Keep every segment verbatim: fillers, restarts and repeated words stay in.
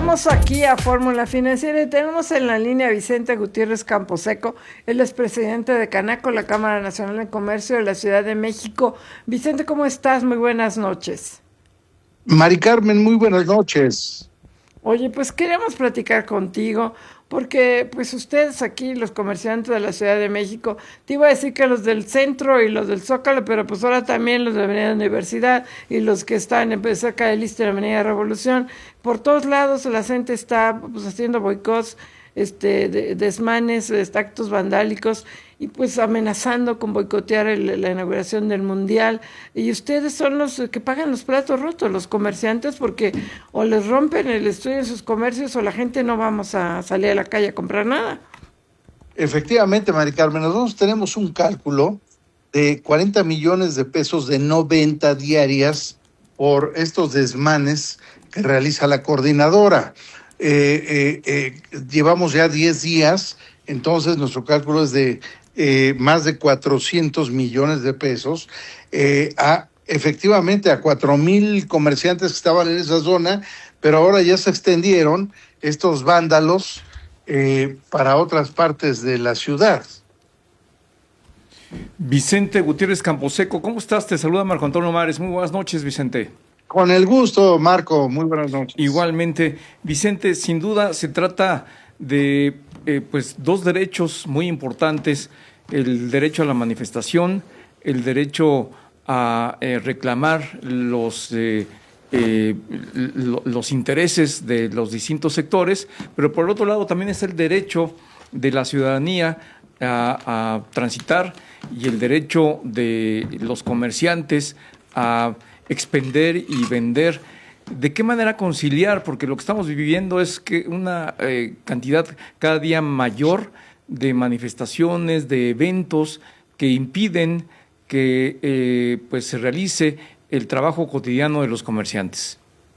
Regresamos aquí a Fórmula Financiera y tenemos en la línea a Vicente Gutiérrez Camposeco. Él es presidente de Canaco, la Cámara Nacional de Comercio de la Ciudad de México. Vicente, ¿cómo estás? Muy buenas noches. Mari Carmen, muy buenas noches. Oye, pues queríamos platicar contigo porque pues ustedes aquí, los comerciantes de la Ciudad de México, te iba a decir que los del centro y los del Zócalo, pero pues ahora también los de la Avenida Universidad y los que están cerca del Issste y la Avenida Revolución, por todos lados la gente está pues haciendo boicots, este, de, desmanes, este, actos vandálicos y pues amenazando con boicotear el, la inauguración del Mundial. Y ustedes son los que pagan los platos rotos, los comerciantes, porque o les rompen el estudio en sus comercios o la gente no vamos a salir a la calle a comprar nada. Efectivamente, Mari Carmen, nosotros tenemos un cálculo de cuarenta millones de pesos de no venta diarias por estos desmanes que realiza la coordinadora. Eh, eh, eh, llevamos ya diez días, entonces nuestro cálculo es de eh, más de cuatrocientos millones de pesos, eh, a, efectivamente a cuatro mil comerciantes que estaban en esa zona, pero ahora ya se extendieron estos vándalos eh, para otras partes de la ciudad. Vicente Gutiérrez Camposeco, ¿cómo estás? Te saluda Marco Antonio Mares. Muy buenas noches, Vicente. Con el gusto, Marco. Muy buenas noches. Igualmente, Vicente, sin duda se trata de eh, pues dos derechos muy importantes: el derecho a la manifestación, el derecho a eh, reclamar los eh, eh, los intereses de los distintos sectores, pero por el otro lado también está el derecho de la ciudadanía a, a transitar y el derecho de los comerciantes a expender y vender. ¿De qué manera conciliar? Porque lo que estamos viviendo es que una eh, cantidad cada día mayor de manifestaciones, de eventos que impiden que eh, pues se realice el trabajo cotidiano de los comerciantes.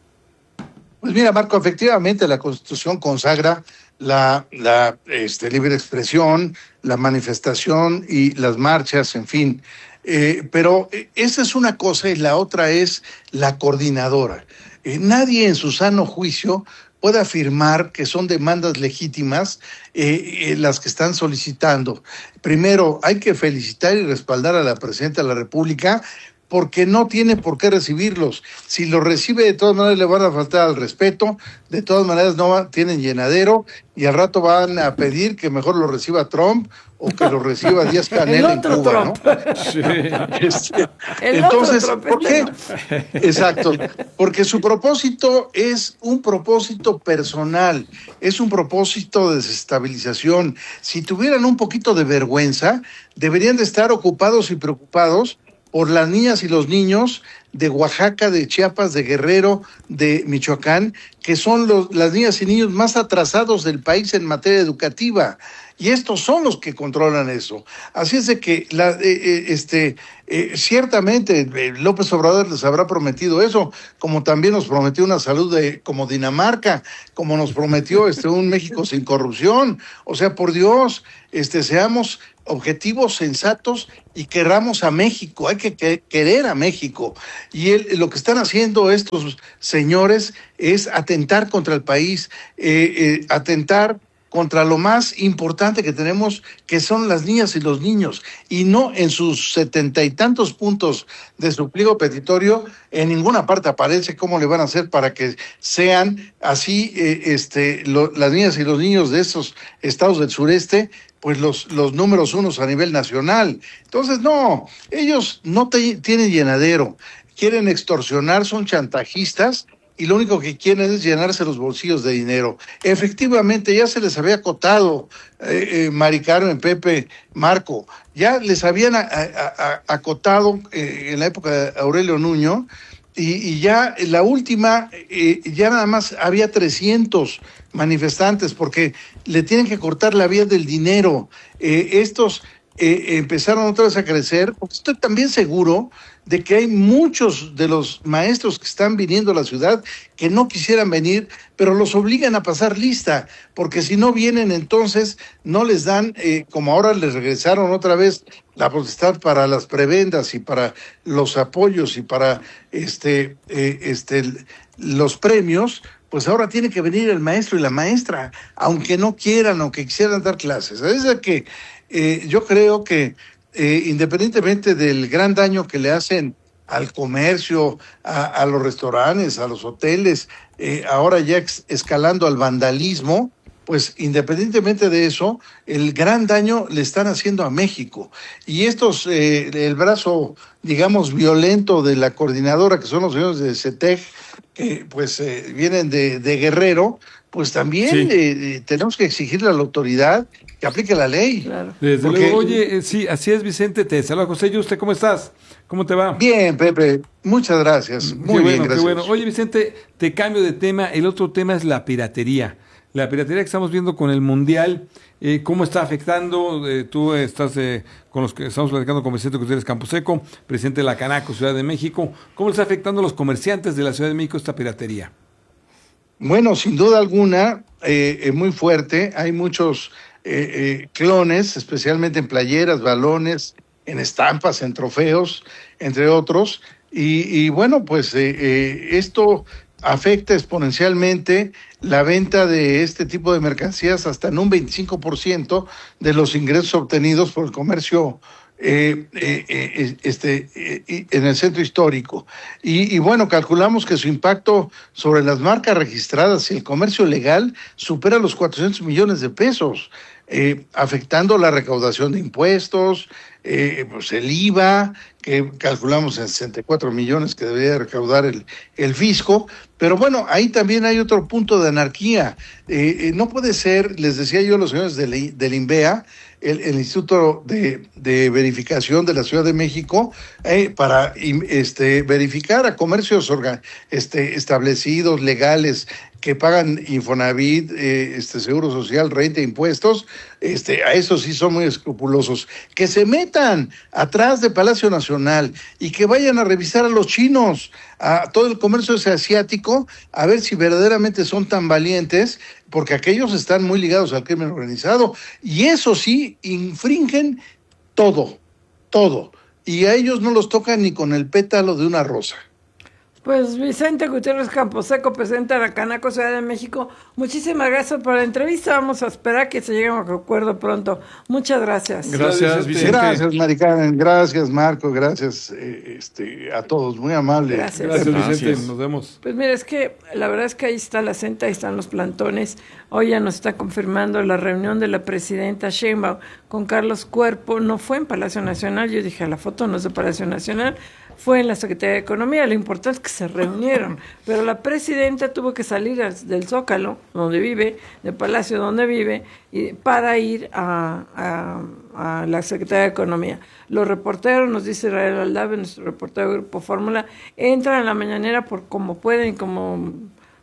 Pues mira, Marco, efectivamente la Constitución consagra la, la este, libre expresión, la manifestación y las marchas, en fin. Eh, pero esa es una cosa y la otra es la coordinadora. Eh, nadie en su sano juicio puede afirmar que son demandas legítimas eh, eh, las que están solicitando. Primero, hay que felicitar y respaldar a la Presidenta de la República porque no tiene por qué recibirlos. Si los recibe, de todas maneras le van a faltar al respeto, de todas maneras no va, tienen llenadero, y al rato van a pedir que mejor lo reciba Trump o que lo reciba Díaz-Canel en Cuba, Trump, ¿no? Sí. Este, entonces, ¿por qué? Exacto, porque su propósito es un propósito personal, es un propósito de desestabilización. Si tuvieran un poquito de vergüenza, deberían de estar ocupados y preocupados por las niñas y los niños de Oaxaca, de Chiapas, de Guerrero, de Michoacán, que son los, las niñas y niños más atrasados del país en materia educativa. Y estos son los que controlan eso. Así es de que la, eh, eh, este, eh, ciertamente eh, López Obrador les habrá prometido eso, como también nos prometió una salud de, como Dinamarca, como nos prometió este, un México sin corrupción. O sea, por Dios, este, seamos objetivos, sensatos y querramos a México. Hay que, que querer a México. Y él, lo que están haciendo estos señores es atentar contra el país, eh, eh, atentar contra lo más importante que tenemos, que son las niñas y los niños, y no en sus setenta y tantos puntos de su pliego petitorio, en ninguna parte aparece cómo le van a hacer para que sean así eh, este, lo, las niñas y los niños de esos estados del sureste, pues los, los números unos a nivel nacional. Entonces, no, ellos no te, tienen llenadero, quieren extorsionar, son chantajistas, y lo único que quieren es llenarse los bolsillos de dinero. Efectivamente, ya se les había acotado, eh, eh, Mari Carmen, Pepe, Marco, ya les habían a, a, a, acotado eh, en la época de Aurelio Nuño, y, y ya la última, eh, ya nada más había trescientos manifestantes, porque le tienen que cortar la vía del dinero. Eh, estos eh, empezaron otra vez a crecer, porque estoy también seguro de que hay muchos de los maestros que están viniendo a la ciudad que no quisieran venir, pero los obligan a pasar lista, porque si no vienen entonces no les dan, eh, como ahora les regresaron otra vez la potestad para las prebendas y para los apoyos y para este, eh, este, los premios, pues ahora tiene que venir el maestro y la maestra, aunque no quieran, aunque quisieran dar clases. Es decir, que eh, yo creo que eh, independientemente del gran daño que le hacen al comercio, a, a los restaurantes, a los hoteles, eh, ahora ya ex, escalando al vandalismo, pues independientemente de eso, el gran daño le están haciendo a México. Y estos, eh, el brazo, digamos, violento de la coordinadora, que son los señores de CETEC, que pues eh, vienen de, de Guerrero, pues también sí. eh, tenemos que exigirle a la autoridad que aplique la ley. Claro. Desde Porque, luego, oye, eh, sí, así es, Vicente, te saluda José. ¿Y usted cómo estás? ¿Cómo te va? Bien, Pepe, muchas gracias. Muy qué bien, bueno, gracias. Qué bueno. Oye, Vicente, te cambio de tema. El otro tema es la piratería. La piratería que estamos viendo con el Mundial, eh, ¿cómo está afectando? Eh, tú estás eh, con los que estamos platicando con Vicente Gutiérrez Camposeco, presidente de la Canaco, Ciudad de México. ¿Cómo está afectando a los comerciantes de la Ciudad de México esta piratería? Bueno, sin duda alguna, eh, eh, muy fuerte. Hay muchos eh, eh, clones, especialmente en playeras, balones, en estampas, en trofeos, entre otros. Y, y bueno, pues eh, eh, esto afecta exponencialmente la venta de este tipo de mercancías hasta en un veinticinco por ciento de los ingresos obtenidos por el comercio eh, eh, eh, este, eh, en el centro histórico. Y, y bueno, calculamos que su impacto sobre las marcas registradas y el comercio legal supera los cuatrocientos millones de pesos, eh, afectando la recaudación de impuestos, eh, pues el I V A, que calculamos en sesenta y cuatro millones que debería recaudar el, el fisco. Pero bueno, ahí también hay otro punto de anarquía. Eh, eh, no puede ser, les decía yo a los señores del, del INVEA, el, el Instituto de, de Verificación de la Ciudad de México, eh, para este, verificar a comercios organ, este, establecidos, legales, que pagan Infonavit, eh, este Seguro Social, renta, impuestos, este, a esos sí son muy escrupulosos. Que se metan atrás de Palacio Nacional y que vayan a revisar a los chinos, a todo el comercio ese asiático, a ver si verdaderamente son tan valientes, porque aquellos están muy ligados al crimen organizado, y eso sí, infringen todo, todo, y a ellos no los tocan ni con el pétalo de una rosa. Pues Vicente Gutiérrez Camposeco, presidente de la Canaco Ciudad de México, muchísimas gracias por la entrevista. Vamos a esperar que se llegue a un acuerdo pronto. Muchas gracias. Gracias, Vicente. Gracias, Mari Carmen. Gracias, Marco. Gracias eh, este, a todos. Muy amable. Gracias. Gracias, Vicente. Gracias. Nos vemos. Pues mira, es que la verdad es que ahí está la centa, ahí están los plantones. Hoy ya nos está confirmando la reunión de la presidenta Sheinbaum con Carlos Cuerpo. No fue en Palacio Nacional. Yo dije, la foto no es de Palacio Nacional. Fue en la Secretaría de Economía. Lo importante es que se reunieron, pero la presidenta tuvo que salir del Zócalo, donde vive, del Palacio donde vive, y para ir a, a, a la Secretaría de Economía. Los reporteros, nos dice Israel Aldave, nuestro reportero del Grupo Fórmula, entran a la mañanera por como pueden, como...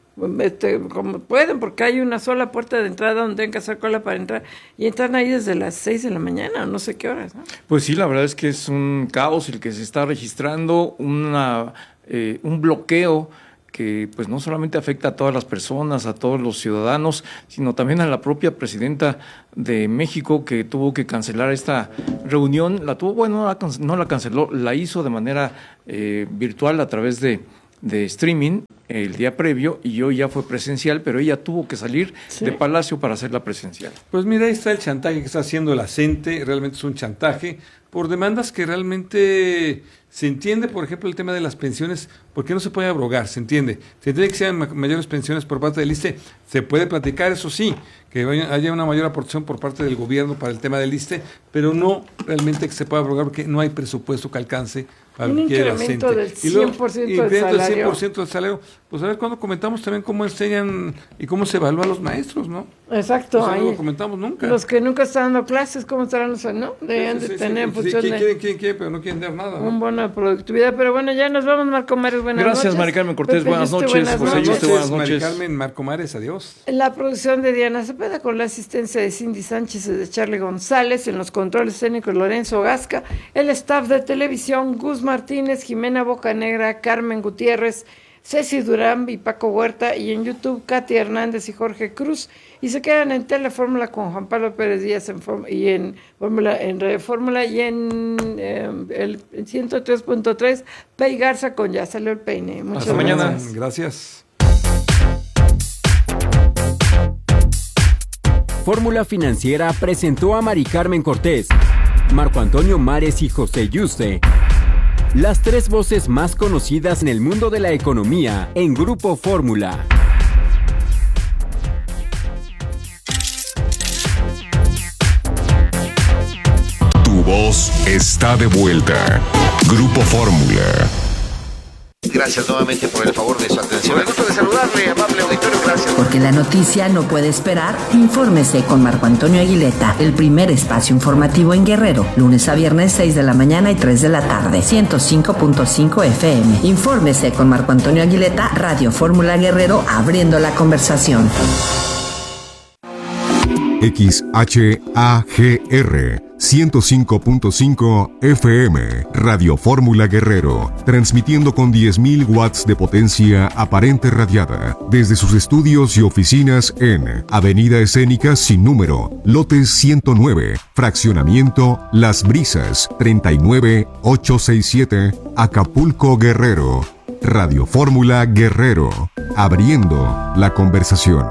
Este, como pueden, porque hay una sola puerta de entrada donde tienen que hacer cola para entrar, y entran ahí desde las seis de la mañana, o no sé qué horas, ¿no? Pues sí, la verdad es que es un caos el que se está registrando, una eh, un bloqueo que pues no solamente afecta a todas las personas, a todos los ciudadanos, sino también a la propia presidenta de México, que tuvo que cancelar esta reunión. La tuvo, bueno, no la, no la canceló, la hizo de manera eh, virtual a través de de streaming el día previo, y hoy ya fue presencial, pero ella tuvo que salir sí. de Palacio para hacerla presencial. Pues mira, ahí está el chantaje que está haciendo la CENTE, realmente es un chantaje por demandas que realmente se entiende. Por ejemplo, el tema de las pensiones, ¿por qué no se puede abrogar? Se entiende, se entiende que sean mayores pensiones por parte del ISSSTE, se puede platicar, eso sí, que haya una mayor aportación por parte del gobierno para el tema del ISSSTE, pero no realmente que se pueda abrogar porque no hay presupuesto que alcance un incremento del cien por ciento del salario. cien por ciento del salario. Pues a ver, cuando comentamos también cómo enseñan y cómo se evalúan los maestros, ¿no? Exacto. Pues no lo comentamos nunca. Los que nunca están dando clases, ¿cómo estarán los no? Deben sí, sí, de tener sí, función sí, de... Quieren, quieren, quieren, pero no quieren dar nada, ¿no? Un bono de productividad, pero bueno, ya nos vamos, Marco Mares, buenas Gracias, noches. Mari Carmen Cortés, Pepe buenas Yuste, noches. buenas José noches. Yuste, buenas noches. Mari Carmen, Marco Mares, adiós. La producción de Diana Cepeda con la asistencia de Cindy Sánchez y de Charlie González, en los controles técnicos Lorenzo Gasca, el staff de televisión Gus Martínez, Jimena Bocanegra, Carmen Gutiérrez, Ceci Durán y Paco Huerta, y en YouTube Katia Hernández y Jorge Cruz, y se quedan en Telefórmula con Juan Pablo Pérez Díaz en y en Fórmula, en Radio Fórmula, y en eh, el ciento tres punto tres Pei Garza con Ya Salió el Peine. Muchas Hasta gracias. mañana. Gracias. Fórmula Financiera presentó a Mari Carmen Cortés, Marco Antonio Mares y José Yuste, las tres voces más conocidas en el mundo de la economía en Grupo Fórmula. Tu voz está de vuelta. Grupo Fórmula. Gracias nuevamente por el favor de su atención. Me gusta de saludarle, amable auditorio, gracias. Porque la noticia no puede esperar, infórmese con Marco Antonio Aguileta, el primer espacio informativo en Guerrero, lunes a viernes seis de la mañana y tres de la tarde, ciento cinco punto cinco F M. Infórmese con Marco Antonio Aguileta, Radio Fórmula Guerrero, abriendo la conversación. X H A G R ciento cinco punto cinco F M, Radio Fórmula Guerrero, transmitiendo con diez mil watts de potencia aparente radiada desde sus estudios y oficinas en Avenida Escénica sin número, lote ciento nueve, fraccionamiento Las Brisas, treinta y nueve mil ochocientos sesenta y siete, Acapulco, Guerrero. Radio Fórmula Guerrero, abriendo la conversación.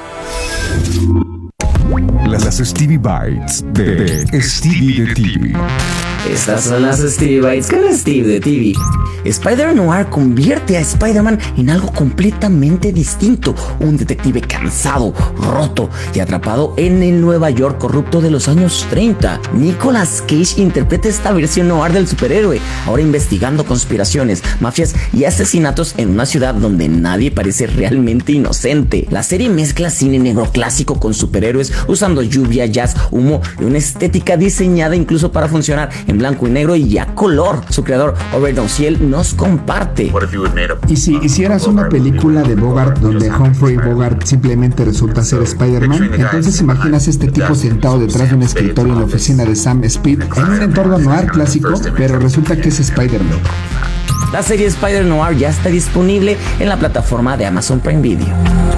Las Stevie Bites de, de Stevie de T V. Estas son las Stevie Bites con Steve de T V. Spider-Noir convierte a Spider-Man en algo completamente distinto, un detective cansado, roto y atrapado en el Nueva York corrupto de los años treinta. Nicolas Cage interpreta esta versión noir del superhéroe, ahora investigando conspiraciones, mafias y asesinatos en una ciudad donde nadie parece realmente inocente. La serie mezcla cine negro clásico con superhéroes, usando lluvia, jazz, humo y una estética diseñada incluso para funcionar en blanco y negro y a color. Su creador, Robert Ociel, nos comparte. Y si hicieras una película de Bogart donde Humphrey Bogart simplemente resulta ser Spider-Man, entonces imaginas este tipo sentado detrás de un escritorio en la oficina de Sam Speed en un entorno noir clásico, pero resulta que es Spider-Man. La serie Spider-Noir ya está disponible en la plataforma de Amazon Prime Video.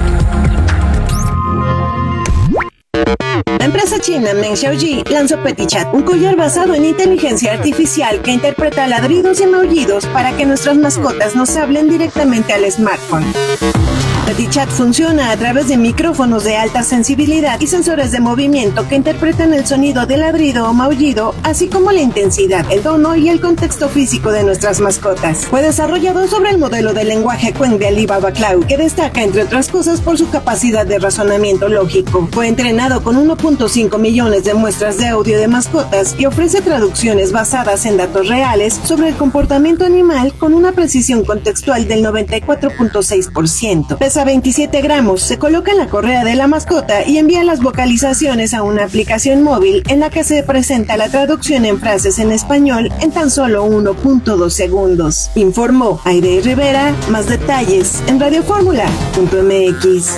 La empresa china Meng Xiaoji lanzó Petit Chat, un collar basado en inteligencia artificial que interpreta ladridos y maullidos para que nuestras mascotas nos hablen directamente al smartphone. Petit Chat funciona a través de micrófonos de alta sensibilidad y sensores de movimiento que interpretan el sonido de ladrido o maullido, así como la intensidad, el tono y el contexto físico de nuestras mascotas. Fue desarrollado sobre el modelo de lenguaje Qwen de Alibaba Cloud, que destaca, entre otras cosas, por su capacidad de razonamiento lógico. Fue entrenado con uno punto cinco millones de muestras de audio de mascotas y ofrece traducciones basadas en datos reales sobre el comportamiento animal con una precisión contextual del noventa y cuatro punto seis por ciento. Pesa veintisiete gramos, se coloca en la correa de la mascota y envía las vocalizaciones a una aplicación móvil en la que se presenta la traducción en frases en español en tan solo uno punto dos segundos. Informó Aide Rivera. Más detalles en radio fórmula punto m x.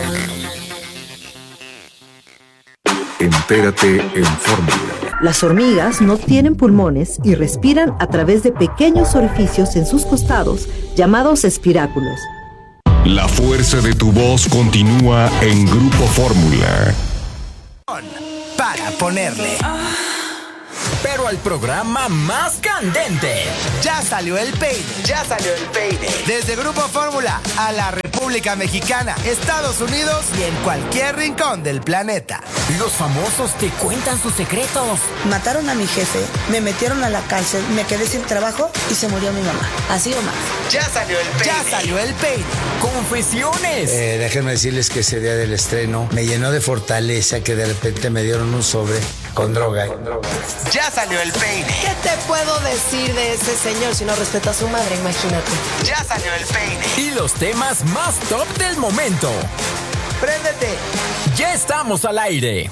Entérate en Fórmula. Las hormigas no tienen pulmones y respiran a través de pequeños orificios en sus costados, llamados espiráculos. La fuerza de tu voz continúa en Grupo Fórmula. Para ponerle pero al programa más candente. Ya salió el peine. Ya salió el peine. Desde Grupo Fórmula a la República Mexicana, Estados Unidos y en cualquier rincón del planeta. Los famosos te cuentan sus secretos. Mataron a mi jefe, me metieron a la cárcel, me quedé sin trabajo y se murió mi mamá. Así o más. Ya salió el peine. Ya salió el peine. Confesiones. Eh, déjenme decirles que ese día del estreno me llenó de fortaleza que de repente me dieron un sobre con droga. Con droga. Ya salió el peine. ¿Qué te puedo decir de ese señor si no respeta a su madre? Imagínate. Ya salió el peine. Y los temas más top del momento. ¡Préndete! Ya estamos al aire.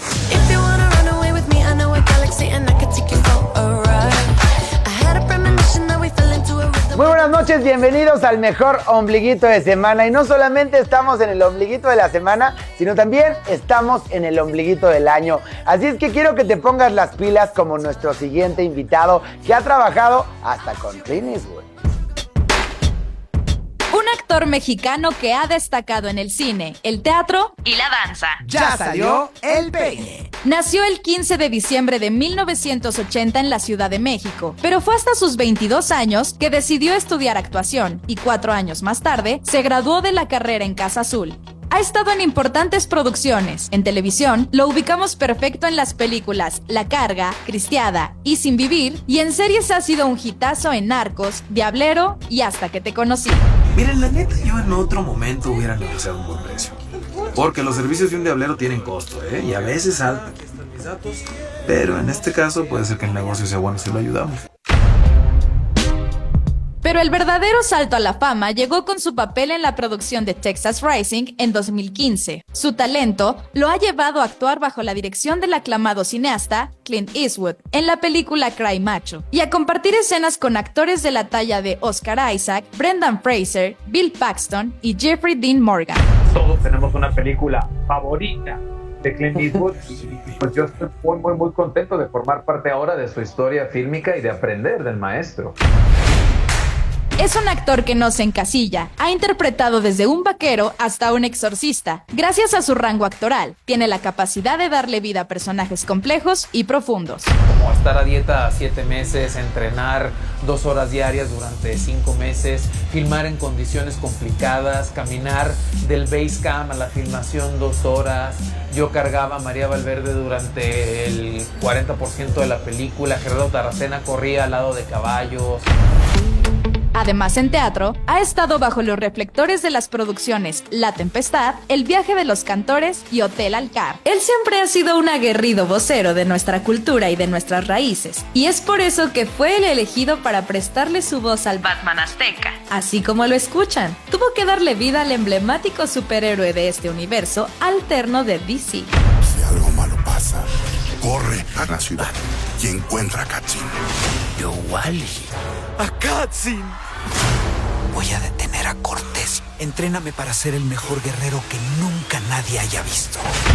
Muy buenas noches, bienvenidos al mejor ombliguito de semana. Y no solamente estamos en el ombliguito de la semana, sino también estamos en el ombliguito del año. Así es que quiero que te pongas las pilas como nuestro siguiente invitado, que ha trabajado hasta con Clint Eastwood. Un actor mexicano que ha destacado en el cine, el teatro y la danza. Ya salió el peine. Nació el quince de diciembre de mil novecientos ochenta en la Ciudad de México, pero fue hasta sus veintidós años que decidió estudiar actuación y cuatro años más tarde se graduó de la carrera en Casa Azul. Ha estado en importantes producciones. En televisión, lo ubicamos perfecto en las películas La Carga, Cristiada y Sin Vivir, y en series ha sido un hitazo en Narcos, Diablero y Hasta que te conocí. Miren, la neta, yo en otro momento hubiera negociado un buen precio. Porque los servicios de un diablero tienen costo, ¿eh? Y a veces alto. Pero en este caso puede ser que el negocio sea bueno si lo ayudamos. Pero el verdadero salto a la fama llegó con su papel en la producción de Texas Rising en dos mil quince. Su talento lo ha llevado a actuar bajo la dirección del aclamado cineasta Clint Eastwood en la película Cry Macho y a compartir escenas con actores de la talla de Oscar Isaac, Brendan Fraser, Bill Paxton y Jeffrey Dean Morgan. Todos tenemos una película favorita de Clint Eastwood y pues yo estoy muy muy muy contento de formar parte ahora de su historia fílmica y de aprender del maestro. Es un actor que no se encasilla. Ha interpretado desde un vaquero hasta un exorcista. Gracias a su rango actoral, tiene la capacidad de darle vida a personajes complejos y profundos. Como estar a dieta siete meses, entrenar dos horas diarias durante cinco meses, filmar en condiciones complicadas, caminar del base cam a la filmación dos horas. Yo cargaba a María Valverde durante el cuarenta por ciento de la película. Gerardo Taracena corría al lado de caballos. Además, en teatro, ha estado bajo los reflectores de las producciones La Tempestad, El Viaje de los Cantores y Hotel Alcar. Él siempre ha sido un aguerrido vocero de nuestra cultura y de nuestras raíces, y es por eso que fue el elegido para prestarle su voz al Batman azteca. Así como lo escuchan, tuvo que darle vida al emblemático superhéroe de este universo alterno de D C. Si algo malo pasa, corre a la ciudad y encuentra a Katsin. Yo, Wally. A Katsin. Voy a detener a Cortés. Entréname para ser el mejor guerrero que nunca nadie haya visto.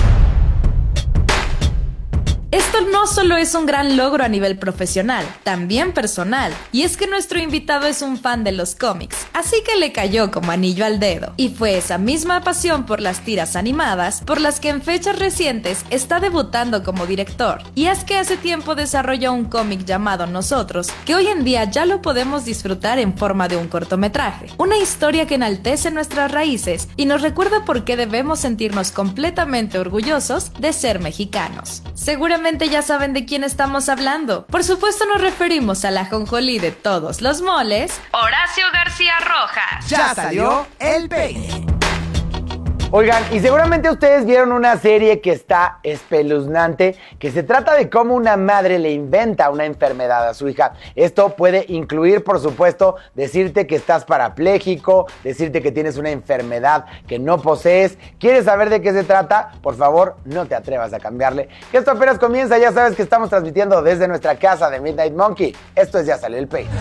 Esto no solo es un gran logro a nivel profesional, también personal. Y es que nuestro invitado es un fan de los cómics, así que le cayó como anillo al dedo. Y fue esa misma pasión por las tiras animadas por las que en fechas recientes está debutando como director. Y es que hace tiempo desarrolló un cómic llamado Nosotros, que hoy en día ya lo podemos disfrutar en forma de un cortometraje. Una historia que enaltece nuestras raíces y nos recuerda por qué debemos sentirnos completamente orgullosos de ser mexicanos. Seguramente ya saben de quién estamos hablando. Por supuesto nos referimos a la ajonjolí de todos los moles, Horacio García Rojas. Ya salió el peine. Oigan, y seguramente ustedes vieron una serie que está espeluznante, que se trata de cómo una madre le inventa una enfermedad a su hija. Esto puede incluir, por supuesto, decirte que estás parapléjico, decirte que tienes una enfermedad que no posees. ¿Quieres saber de qué se trata? Por favor, no te atrevas a cambiarle. Que esto apenas comienza, ya sabes que estamos transmitiendo desde nuestra casa de Midnight Monkey. Esto es Ya Salió el Peine.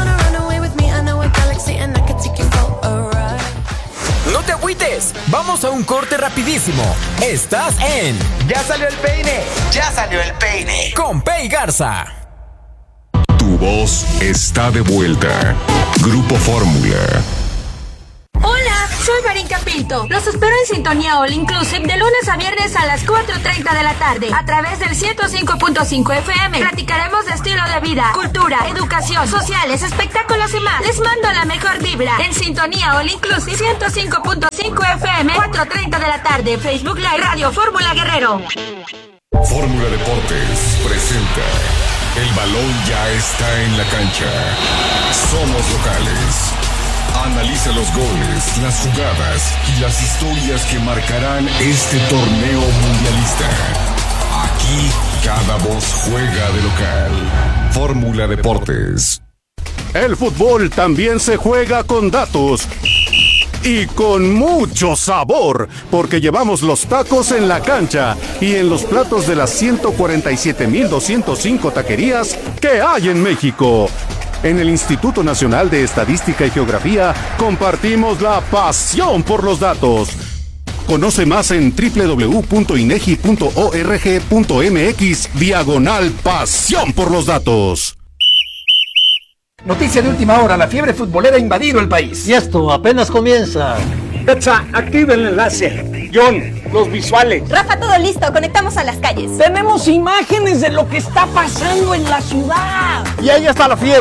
No te agüites, vamos a un corte rapidísimo. Estás en Ya Salió el Peine, Ya Salió el Peine con Pei Garza. Tu voz está de vuelta. Grupo Fórmula. Hola, soy Marinka Pinto. Los espero en Sintonía All Inclusive de lunes a viernes a las cuatro treinta de la tarde a través del ciento cinco punto cinco F M. Platicaremos de estilo de vida, cultura, educación, sociales, espectáculos y más. Les mando la mejor vibra en Sintonía All Inclusive ciento cinco punto cinco F M, cuatro treinta de la tarde, Facebook Live, Radio Fórmula Guerrero. Fórmula Deportes presenta El balón ya está en la cancha. Somos locales. Analiza los goles, las jugadas y las historias que marcarán este torneo mundialista. Aquí cada voz juega de local. Fórmula Deportes. El fútbol también se juega con datos y con mucho sabor, porque llevamos los tacos en la cancha y en los platos de las ciento cuarenta y siete mil doscientos cinco taquerías que hay en México. En el Instituto Nacional de Estadística y Geografía compartimos la pasión por los datos. Conoce más en doble u doble u doble u punto inegi punto org punto mx diagonal pasión por los datos. Noticia de última hora, la fiebre futbolera ha invadido el país. Y esto apenas comienza. Petsa, activa el enlace. John, los visuales. Rafa, todo listo, conectamos a las calles. Tenemos imágenes de lo que está pasando en la ciudad. Y ahí está la fiebre.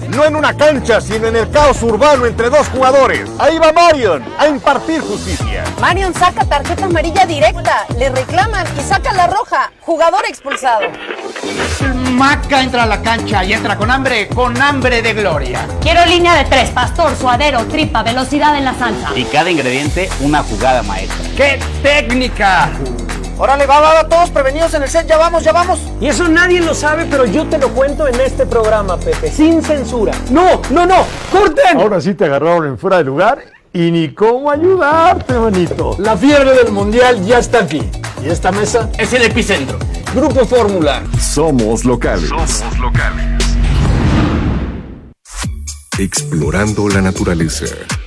no en una cancha, sino en el caos urbano entre dos jugadores. Ahí va Marion a impartir justicia. Marion saca tarjeta amarilla directa, le reclaman y saca la roja. Jugador expulsado. Maca entra a la cancha y entra con hambre, con hambre de gloria. Quiero línea de tres, pastor, suadero, tripa, velocidad en la salsa. Y cada ingrediente, una jugada maestra. ¡Qué técnica! Órale, va, va, va, todos prevenidos en el set, ya vamos, ya vamos. Y eso nadie lo sabe, pero yo te lo cuento en este programa, Pepe, sin censura. ¡No, no, no! ¡Corten! Ahora sí te agarraron en fuera de lugar y ni cómo ayudarte, manito. La fiebre del mundial ya está aquí. Y esta mesa es el epicentro. Grupo Fórmula. Somos locales. Somos locales. Explorando la naturaleza.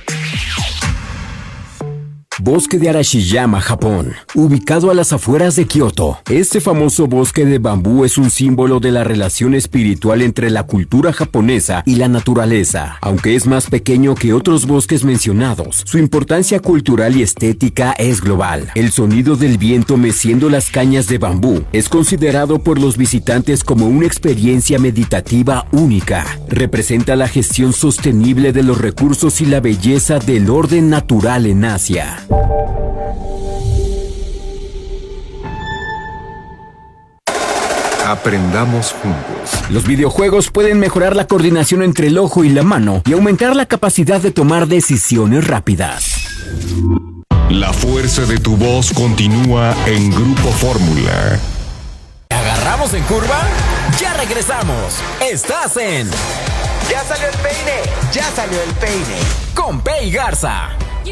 Bosque de Arashiyama, Japón, ubicado a las afueras de Kioto. Este famoso bosque de bambú es un símbolo de la relación espiritual entre la cultura japonesa y la naturaleza. Aunque es más pequeño que otros bosques mencionados, su importancia cultural y estética es global. El sonido del viento meciendo las cañas de bambú es considerado por los visitantes como una experiencia meditativa única. Representa la gestión sostenible de los recursos y la belleza del orden natural en Asia. Aprendamos juntos. Los videojuegos pueden mejorar la coordinación entre el ojo y la mano y aumentar la capacidad de tomar decisiones rápidas. La fuerza de tu voz continúa en Grupo Fórmula. ¿Agarramos en curva? Ya regresamos. Estás en... Ya salió el peine, ya salió el peine. Con Pei Garza.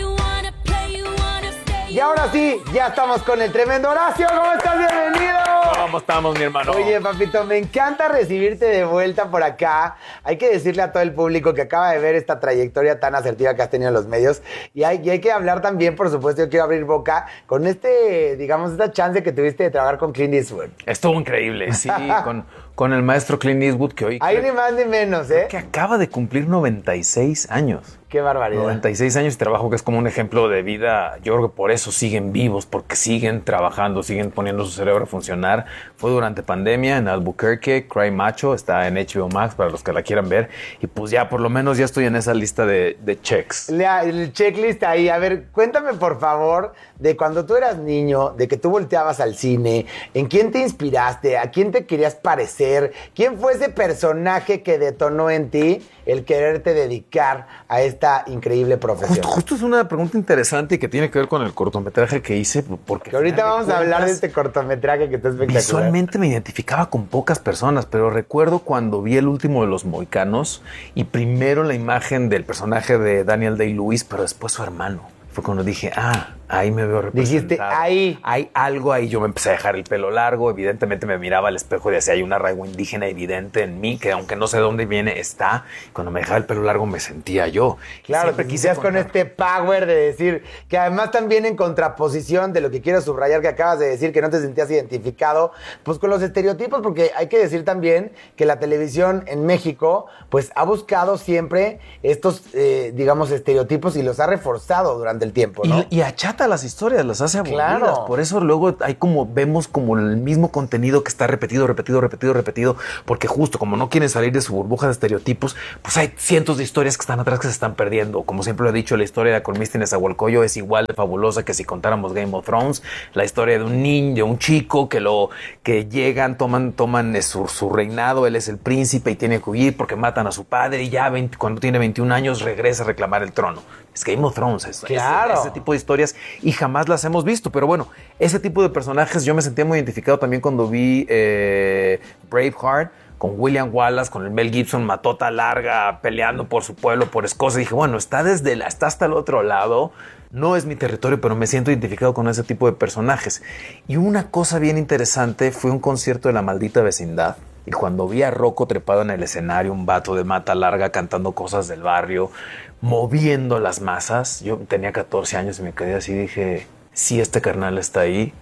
Y ahora sí, ya estamos con el tremendo Horacio. ¿Cómo estás? Bienvenido. ¿Cómo estamos, mi hermano? Oye, papito, me encanta recibirte de vuelta por acá. Hay que decirle a todo el público que acaba de ver esta trayectoria tan asertiva que has tenido en los medios. Y hay, y hay que hablar también, por supuesto, yo quiero abrir boca con este, digamos, esta chance que tuviste de trabajar con Clint Eastwood. Estuvo increíble, sí, con, con el maestro Clint Eastwood que hoy... Hay ni más ni menos, ¿eh? Que acaba de cumplir noventa y seis años. Qué barbaridad. noventa y seis años de trabajo, que es como un ejemplo de vida. Yo creo que por eso siguen vivos, porque siguen trabajando, siguen poniendo su cerebro a funcionar. Fue durante pandemia en Albuquerque, Cry Macho, está en H B O Max para los que la quieran ver. Y pues ya, por lo menos ya estoy en esa lista de, de checks. La, el checklist ahí. A ver, cuéntame por favor de cuando tú eras niño, de que tú volteabas al cine, ¿en quién te inspiraste? ¿A quién te querías parecer? ¿Quién fue ese personaje que detonó en ti el quererte dedicar a esta increíble profesión? Justo, justo es una pregunta interesante y que tiene que ver con el cortometraje que hice, porque... Que ahorita vamos de a hablar de este cortometraje que está espectacular. Visualmente me identificaba con pocas personas, pero recuerdo cuando vi el último de Los Mohicanos y primero la imagen del personaje de Daniel Day-Lewis, pero después su hermano. Fue cuando dije, ah, ahí me veo representado. Dijiste, ahí. Hay algo ahí. Yo me empecé a dejar el pelo largo. Evidentemente me miraba al espejo y decía, hay un arraigo indígena evidente en mí, que aunque no sé de dónde viene, está. Cuando me dejaba el pelo largo me sentía yo. Claro, te quisieras con este power de decir, que además también en contraposición de lo que quiero subrayar que acabas de decir, que no te sentías identificado, pues con los estereotipos, porque hay que decir también que la televisión en México, pues ha buscado siempre estos, eh, digamos, estereotipos y los ha reforzado durante el tiempo, ¿no? Y, y achata las historias, las hace aburridas. Claro. Por eso luego hay como, vemos como el mismo contenido que está repetido, repetido, repetido, repetido, porque justo como no quieren salir de su burbuja de estereotipos, pues hay cientos de historias que están atrás que se están perdiendo. Como siempre lo he dicho, la historia de Cormiste Nezahualcóyotl es igual de fabulosa que si contáramos Game of Thrones. La historia de un niño, de un chico que lo que llegan, toman, toman su, su reinado, él es el príncipe y tiene que huir porque matan a su padre y ya veinte, cuando tiene veintiún años regresa a reclamar el trono. Es Game of Thrones, es, claro. es, ese tipo de historias y jamás las hemos visto, pero bueno, ese tipo de personajes yo me sentía muy identificado también cuando vi eh, Braveheart, con William Wallace, con el Mel Gibson, matota larga, peleando por su pueblo, por Escocia. Y dije, bueno, está, desde la, está hasta el otro lado, no es mi territorio, pero me siento identificado con ese tipo de personajes. Y una cosa bien interesante fue un concierto de La Maldita Vecindad. Y cuando vi a Rocco trepado en el escenario, un vato de mata larga cantando cosas del barrio, moviendo las masas, yo tenía catorce años y me quedé así y dije, si este carnal está ahí,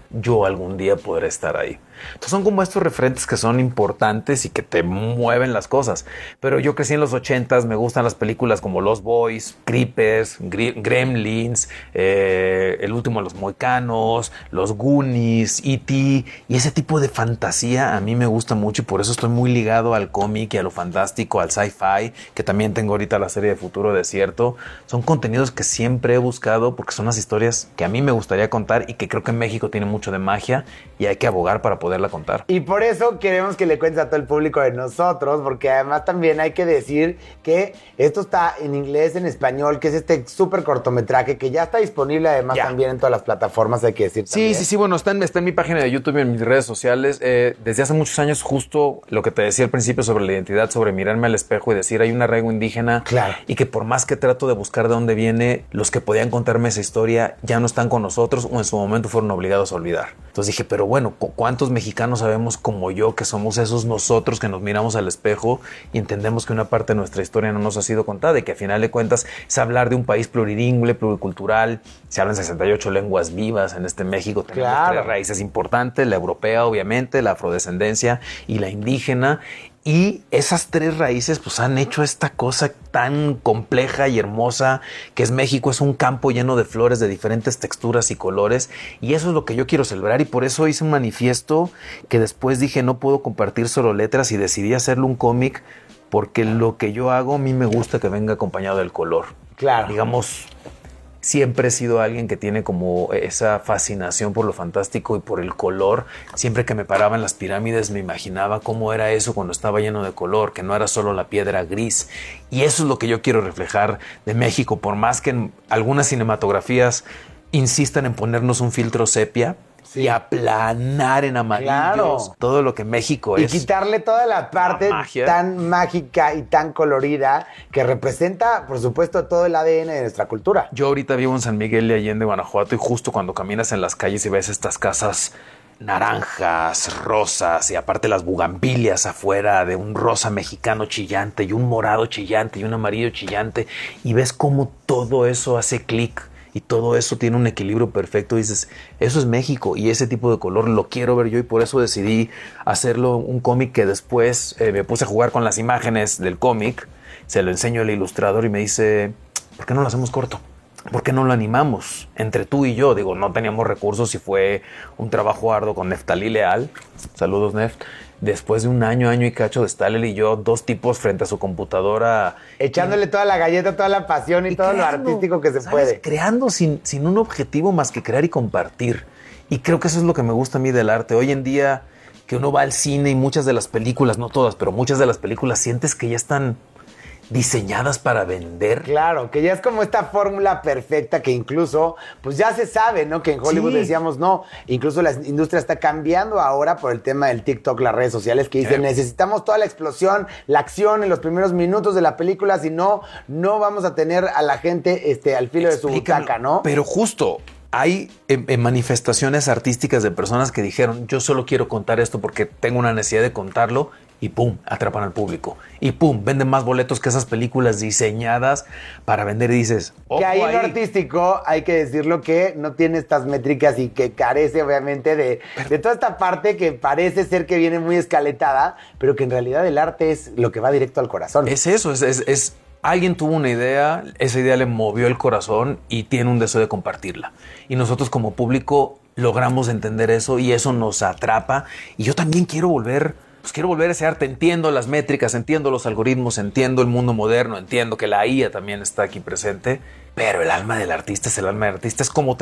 yo algún día podré estar ahí. Entonces son como estos referentes que son importantes y que te mueven las cosas. Pero yo crecí en los ochentas, me gustan las películas como Los Boys, Creepers, Gremlins, eh, El último de los Mohicanos, Los Goonies, E T y ese tipo de fantasía a mí me gusta mucho y por eso estoy muy ligado al cómic y a lo fantástico, al sci-fi, que también tengo ahorita la serie de Futuro Desierto. Son contenidos que siempre he buscado porque son las historias que a mí me gustaría contar y que creo que México tiene mucho de magia y hay que abogar para poderla contar. Y por eso queremos que le cuentes a todo el público de nosotros, porque además también hay que decir que esto está en inglés, en español, que es este súper cortometraje que ya está disponible además ya. también en todas las plataformas, hay que decir Sí, también. sí, sí, bueno, está en, está en mi página de YouTube y en mis redes sociales. Eh, desde hace muchos años, justo lo que te decía al principio sobre la identidad, sobre mirarme al espejo y decir hay un arraigo indígena claro. y que por más que trato de buscar de dónde viene, los que podían contarme esa historia ya no están con nosotros o en su momento fueron obligados a olvidar. Entonces dije, pero bueno, ¿cuántos mexicanos sabemos como yo que somos esos nosotros que nos miramos al espejo y entendemos que una parte de nuestra historia no nos ha sido contada y que a final de cuentas es hablar de un país plurilingüe, pluricultural, se hablan sesenta y ocho lenguas vivas en este México, tenemos claro. tres raíces importantes, la europea obviamente, la afrodescendencia y la indígena. Y esas tres raíces pues han hecho esta cosa tan compleja y hermosa que es México. Es un campo lleno de flores de diferentes texturas y colores y eso es lo que yo quiero celebrar y por eso hice un manifiesto que después dije no puedo compartir solo letras y decidí hacerlo un cómic porque lo que yo hago a mí me gusta que venga acompañado del color. Claro. Digamos... Siempre he sido alguien que tiene como esa fascinación por lo fantástico y por el color. Siempre que me paraba en las pirámides me imaginaba cómo era eso cuando estaba lleno de color, que no era solo la piedra gris. Y eso es lo que yo quiero reflejar de México, por más que en algunas cinematografías insistan en ponernos un filtro sepia. Sí. Y aplanar en amarillos claro. todo lo que México y es. Y quitarle toda la parte la tan mágica y tan colorida que representa, por supuesto, todo el A D N de nuestra cultura. Yo ahorita vivo en San Miguel de Allende, Guanajuato, y justo cuando caminas en las calles y ves estas casas naranjas, rosas y aparte las bugambilias afuera de un rosa mexicano chillante y un morado chillante y un amarillo chillante y ves cómo todo eso hace clic. Y todo eso tiene un equilibrio perfecto. Dices, eso es México y ese tipo de color lo quiero ver yo y por eso decidí hacerlo un cómic que después eh, me puse a jugar con las imágenes del cómic. Se lo enseño al ilustrador y me dice, ¿por qué no lo hacemos corto? ¿Por qué no lo animamos? Entre tú y yo. Digo, no teníamos recursos y fue un trabajo arduo con Neftalí Leal. Saludos, Neft. Después de un año, año y cacho de estar él y yo, dos tipos frente a su computadora. Echándole y, toda la galleta, toda la pasión y, y todo creando, lo artístico que se ¿sabes? puede. Creando sin, sin un objetivo más que crear y compartir. Y creo que eso es lo que me gusta a mí del arte. Hoy en día, que uno va al cine y muchas de las películas, no todas, pero muchas de las películas sientes que ya están diseñadas para vender. Claro, que ya es como esta fórmula perfecta que incluso, pues ya se sabe, ¿no? Que en Hollywood sí. decíamos no, incluso la industria está cambiando ahora por el tema del TikTok, las redes sociales, que dicen eh. necesitamos toda la explosión, la acción en los primeros minutos de la película, si no, no vamos a tener a la gente este, al filo Explícame, de su butaca, ¿no? Pero justo... Hay eh, eh, manifestaciones artísticas de personas que dijeron, yo solo quiero contar esto porque tengo una necesidad de contarlo y pum, atrapan al público. Y pum, venden más boletos que esas películas diseñadas para vender y dices, ojo que ahí en ahí. lo artístico hay que decirlo que no tiene estas métricas y que carece obviamente de, de toda esta parte que parece ser que viene muy escaletada, pero que en realidad el arte es lo que va directo al corazón. Es eso, es... es, es alguien tuvo una idea, esa idea le movió el corazón y tiene un deseo de compartirla. Y nosotros como público logramos entender eso y eso nos atrapa. Y yo también quiero volver, pues quiero volver a ese arte. Entiendo las métricas, entiendo los algoritmos, entiendo el mundo moderno, entiendo que la I A también está aquí presente. Pero el alma del artista es el alma del artista. Es como